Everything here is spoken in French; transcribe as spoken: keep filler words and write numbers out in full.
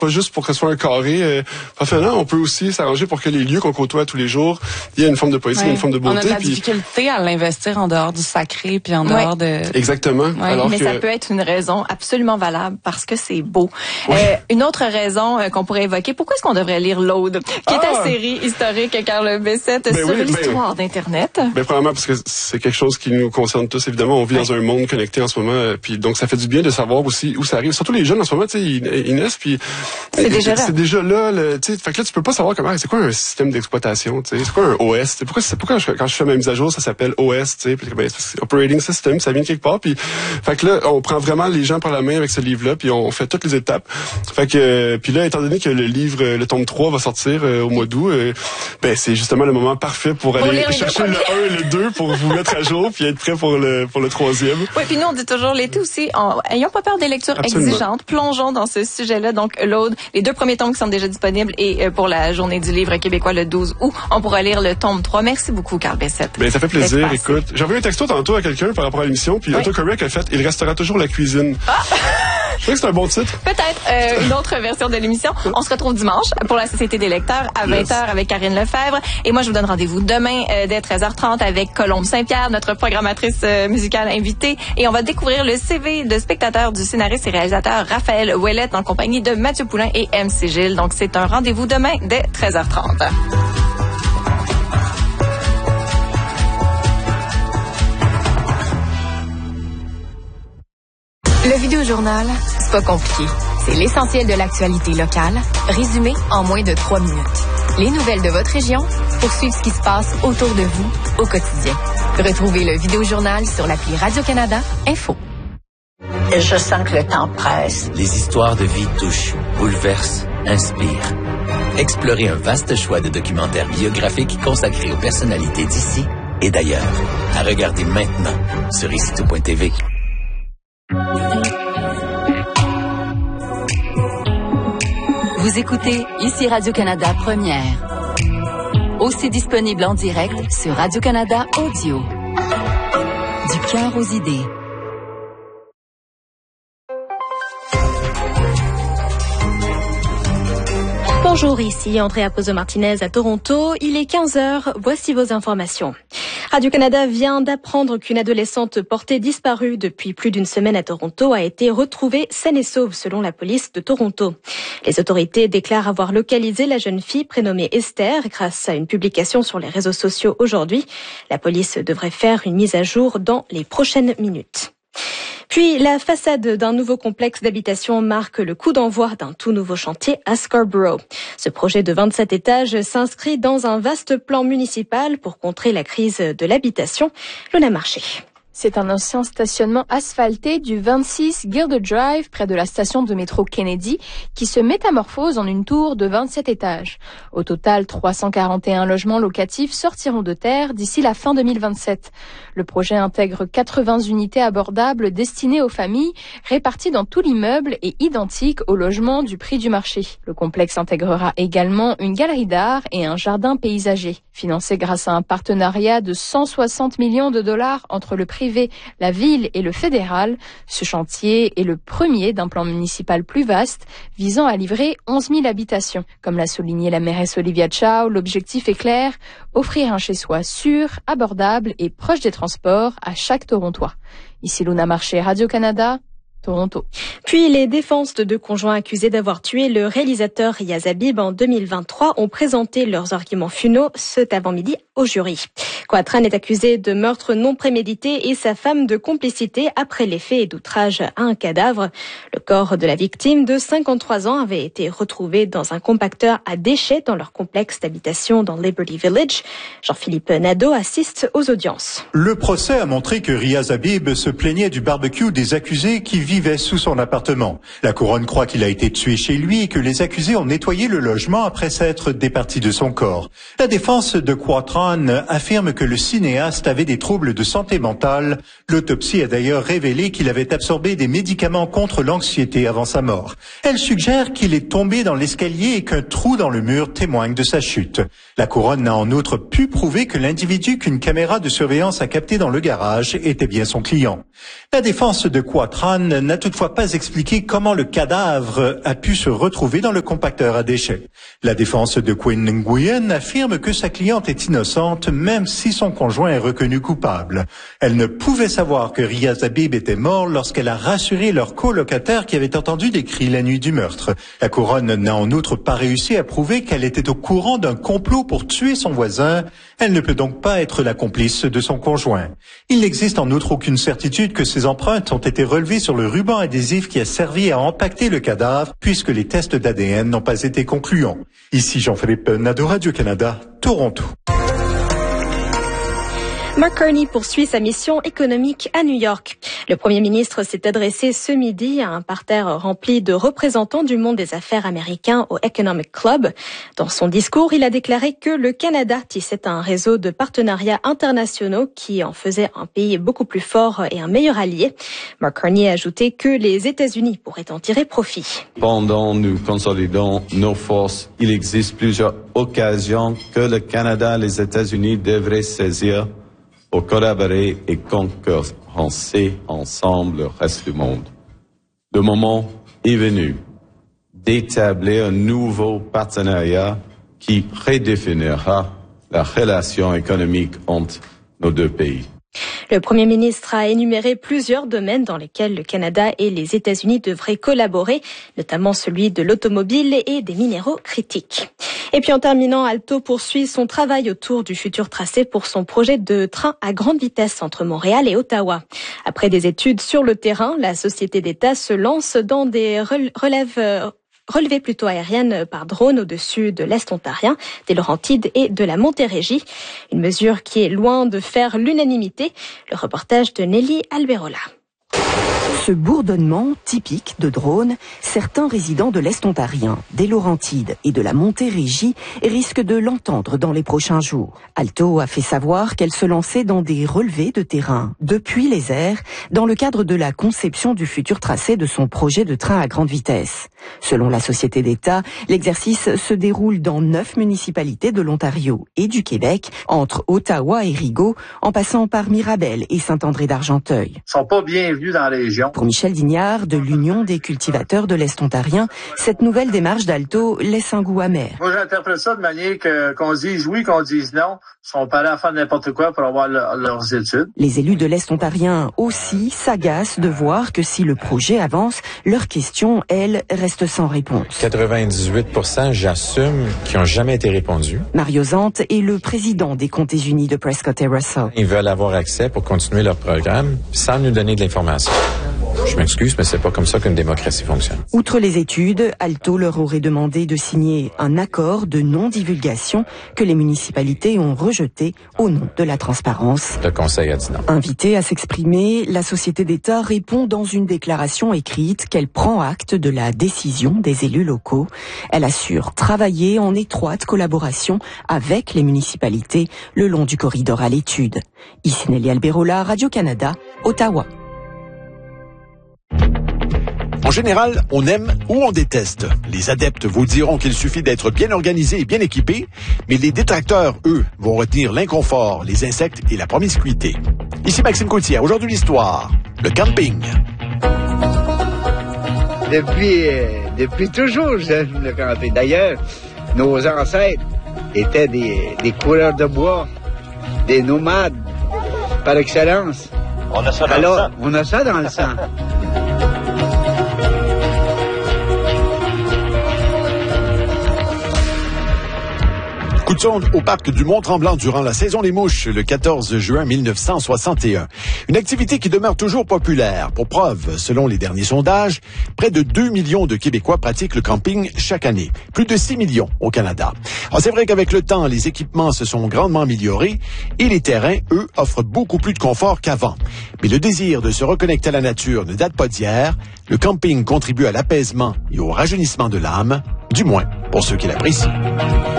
pas juste pour que ce soit un carré. Euh, enfin, non, on peut aussi s'arranger pour que les lieux qu'on côtoie tous les jours, il y a une forme de poésie, ouais. une forme de beauté. On a de la puis... difficulté à l'investir en dehors du sacré puis en dehors ouais. de... Exactement. Ouais, Alors mais que... ça peut être une raison absolument valable parce que c'est beau. Ouais. Euh, une autre raison euh, qu'on pourrait évoquer, pourquoi est-ce qu'on devrait lire l'Aude, qui ah. est la série historique Carl Bessette ben sur oui, l'histoire ben, d'Internet? Ben, premièrement, parce que c'est quelque chose qui nous concerne tous, évidemment. On vit ouais. dans un monde connecté en ce moment, euh, puis donc ça fait du bien de savoir aussi où ça arrive. Surtout les jeunes en ce moment, tu sais, ils, ils naissent, puis c'est déjà là. C'est déjà là, tu sais. Fait que là, tu peux pas savoir comment. C'est quoi un système d'exploitation, tu sais. C'est quoi un O S? T'sais, pourquoi, c'est pourquoi je, quand je fais ma mise à jour, ça s'appelle O S, tu sais. Ben, c'est Operating System, ça vient de quelque part. Puis, fait que là, on prend vraiment les gens par la main avec ce livre-là, puis on fait toutes les étapes. Fait que, euh, puis là, étant donné que le livre, le tome trois va sortir euh, au mois d'août, euh, ben c'est justement le moment parfait pour, pour aller chercher le un et le deux pour vous mettre à jour, puis être prêt pour le pour le troisième. Oui, puis nous on dit toujours l'été aussi, en, ayons pas peur des lectures Absolument. exigeantes, plongeons dans ce sujet-là. Donc l'Aude, les deux premiers tomes qui sont déjà disponibles et euh, pour la Journée du livre québécois le douze août, on pourra lire le tome trois. Merci beaucoup, Carl Bessette. Ben ça fait plaisir. Écoute, j'ai envoyé un texto tantôt à quelqu'un par rapport à l'émission, puis oui. Autocorrect a fait, il restera toujours la cuisine. Ah! Je crois que c'est un bon titre. Peut-être euh, une autre version de l'émission. On se retrouve dimanche pour la Société des lecteurs à vingt heures yes. avec Karine Lefebvre. Et moi, je vous donne rendez-vous demain euh, dès treize heures trente avec Colombe Saint-Pierre, notre programmatrice euh, musicale invitée. Et on va découvrir le C V de spectateur du scénariste et réalisateur Raphaël Ouellette en compagnie de Mathieu Poulain et M C Gilles. Donc, c'est un rendez-vous demain dès treize heures trente. Le Vidéojournal, c'est pas compliqué. C'est l'essentiel de l'actualité locale, résumé en moins de trois minutes. Les nouvelles de votre région pour suivre ce qui se passe autour de vous au quotidien. Retrouvez le Vidéojournal sur l'appli Radio-Canada Info. Je sens que le temps presse. Les histoires de vie touchent, bouleversent, inspirent. Explorez un vaste choix de documentaires biographiques consacrés aux personnalités d'ici et d'ailleurs. À regarder maintenant sur ici tout point t v. Vous écoutez ici Radio-Canada Première. Aussi disponible en direct sur Radio-Canada Audio. Du cœur aux idées. Bonjour, ici Andrea Pozzo-Martinez à Toronto. Il est quinze heures, voici vos informations. Radio-Canada vient d'apprendre qu'une adolescente portée disparue depuis plus d'une semaine à Toronto a été retrouvée saine et sauve selon la police de Toronto. Les autorités déclarent avoir localisé la jeune fille prénommée Esther grâce à une publication sur les réseaux sociaux aujourd'hui. La police devrait faire une mise à jour dans les prochaines minutes. Puis, la façade d'un nouveau complexe d'habitation marque le coup d'envoi d'un tout nouveau chantier à Scarborough. Ce projet de vingt-sept étages s'inscrit dans un vaste plan municipal pour contrer la crise de l'habitation. Lona Marché. C'est un ancien stationnement asphalté du vingt-six Gilder Drive, près de la station de métro Kennedy, qui se métamorphose en une tour de vingt-sept étages. Au total, trois cent quarante et un logements locatifs sortiront de terre d'ici la fin deux mille vingt-sept. Le projet intègre quatre-vingts unités abordables destinées aux familles, réparties dans tout l'immeuble et identiques aux logements du prix du marché. Le complexe intégrera également une galerie d'art et un jardin paysager. Financé grâce à un partenariat de cent soixante millions de dollars entre le privé, la ville et le fédéral, ce chantier est le premier d'un plan municipal plus vaste visant à livrer onze mille habitations. Comme l'a souligné la mairesse Olivia Chow, l'objectif est clair, offrir un chez-soi sûr, abordable et proche des transports à chaque Torontois. Ici Luna Marché, Radio-Canada, Toronto. Puis les défenses de deux conjoints accusés d'avoir tué le réalisateur Riaz Habib en deux mille vingt-trois ont présenté leurs arguments finaux cet avant-midi au jury. Quattran est accusé de meurtre non prémédité et sa femme de complicité après les faits et d'outrage à un cadavre. Le corps de la victime de cinquante-trois ans avait été retrouvé dans un compacteur à déchets dans leur complexe d'habitation dans Liberty Village. Jean-Philippe Nadeau assiste aux audiences. Le procès a montré que Riaz Habib se plaignait du barbecue des accusés qui vivait sous son appartement. La couronne croit qu'il a été tué chez lui et que les accusés ont nettoyé le logement après s'être départis de son corps. La défense de Quattran affirme que le cinéaste avait des troubles de santé mentale. L'autopsie a d'ailleurs révélé qu'il avait absorbé des médicaments contre l'anxiété avant sa mort. Elle suggère qu'il est tombé dans l'escalier et qu'un trou dans le mur témoigne de sa chute. La couronne n'a en outre pu prouver que l'individu qu'une caméra de surveillance a capté dans le garage était bien son client. La défense de Quattran n'a toutefois pas expliqué comment le cadavre a pu se retrouver dans le compacteur à déchets. La défense de Quinn Nguyen affirme que sa cliente est innocente même si son conjoint est reconnu coupable. Elle ne pouvait savoir que Riaz Habib était mort lorsqu'elle a rassuré leur colocataire qui avait entendu des cris la nuit du meurtre. La couronne n'a en outre pas réussi à prouver qu'elle était au courant d'un complot pour tuer son voisin. Elle ne peut donc pas être la complice de son conjoint. Il n'existe en outre aucune certitude que ces empreintes ont été relevées sur le ruban adhésif qui a servi à empaqueter le cadavre, puisque les tests d'A D N n'ont pas été concluants. Ici Jean-Philippe Nadeau, Radio-Canada, Toronto. Mark Carney poursuit sa mission économique à New York. Le Premier ministre s'est adressé ce midi à un parterre rempli de représentants du monde des affaires américains au Economic Club. Dans son discours, il a déclaré que le Canada tissait un réseau de partenariats internationaux qui en faisait un pays beaucoup plus fort et un meilleur allié. Mark Carney a ajouté que les États-Unis pourraient en tirer profit. Pendant nous consolidons nos forces, il existe plusieurs occasions que le Canada et les États-Unis devraient saisir pour collaborer et concurrencer ensemble le reste du monde. Le moment est venu d'établir un nouveau partenariat qui redéfinira la relation économique entre nos deux pays. Le Premier ministre a énuméré plusieurs domaines dans lesquels le Canada et les États-Unis devraient collaborer, notamment celui de l'automobile et des minéraux critiques. Et puis en terminant, Alto poursuit son travail autour du futur tracé pour son projet de train à grande vitesse entre Montréal et Ottawa. Après des études sur le terrain, la société d'État se lance dans des relèves relevées plutôt aériennes par drone au-dessus de l'Est ontarien, des Laurentides et de la Montérégie. Une mesure qui est loin de faire l'unanimité. Le reportage de Nelly Alberola. Ce bourdonnement typique de drones, certains résidents de l'Est ontarien, des Laurentides et de la Montérégie risquent de l'entendre dans les prochains jours. Alto a fait savoir qu'elle se lançait dans des relevés de terrain depuis les airs dans le cadre de la conception du futur tracé de son projet de train à grande vitesse. Selon la société d'État, l'exercice se déroule dans neuf municipalités de l'Ontario et du Québec, entre Ottawa et Rigaud, en passant par Mirabel et Saint-André-d'Argenteuil. Ils sont pas bienvenus dans la région. Pour Michel Dignard, de l'Union des cultivateurs de l'Est ontarien, cette nouvelle démarche d'Alto laisse un goût amer. Moi, j'interprète ça de manière que, qu'on dise oui, qu'on dise non. Ils sont pas là à faire n'importe quoi pour avoir le, leurs études. Les élus de l'Est ontarien aussi s'agacent de voir que si le projet avance, leurs questions, elles, restent sans réponse. quatre-vingt-dix-huit pour cent, j'assume, qui n'ont jamais été répondus. Mario Zante est le président des Comtés unis de Prescott et Russell. Ils veulent avoir accès pour continuer leur programme sans nous donner de l'information. Je m'excuse, mais c'est pas comme ça qu'une démocratie fonctionne. Outre les études, Alto leur aurait demandé de signer un accord de non-divulgation que les municipalités ont rejeté au nom de la transparence. Le Conseil a dit non. Invitée à s'exprimer, la société d'État répond dans une déclaration écrite qu'elle prend acte de la décision des élus locaux. Elle assure travailler en étroite collaboration avec les municipalités le long du corridor à l'étude. Ici Nelly Alberola, Radio-Canada, Ottawa. En général, on aime ou on déteste. Les adeptes vous diront qu'il suffit d'être bien organisé et bien équipé, mais les détracteurs, eux, vont retenir l'inconfort, les insectes et la promiscuité. Ici Maxime Coutier, aujourd'hui l'histoire, le camping. Depuis, euh, depuis toujours, j'aime le camping. D'ailleurs, nos ancêtres étaient des, des coureurs de bois, des nomades, par excellence. On a ça dans Alors, le sang. On a ça dans le sang. Coup de sonde au parc du Mont-Tremblant durant la saison des mouches, le quatorze juin mille neuf cent soixante et un. Une activité qui demeure toujours populaire. Pour preuve, selon les derniers sondages, près de deux millions de Québécois pratiquent le camping chaque année. Plus de six millions au Canada. Alors c'est vrai qu'avec le temps, les équipements se sont grandement améliorés et les terrains, eux, offrent beaucoup plus de confort qu'avant. Mais le désir de se reconnecter à la nature ne date pas d'hier. Le camping contribue à l'apaisement et au rajeunissement de l'âme, du moins pour ceux qui l'apprécient.